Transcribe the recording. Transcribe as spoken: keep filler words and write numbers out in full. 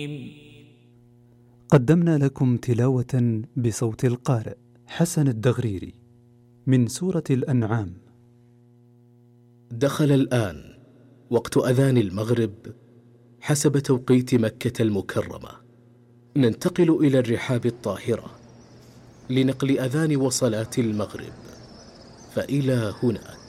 قدمنا لكم تلاوة بصوت القارئ حسن الدغريري من سورة الأنعام. دخل الآن وقت أذان المغرب حسب توقيت مكة المكرمة. ننتقل إلى الرحاب الطاهرة لنقل أذان وصلاة المغرب، فإلى هناك.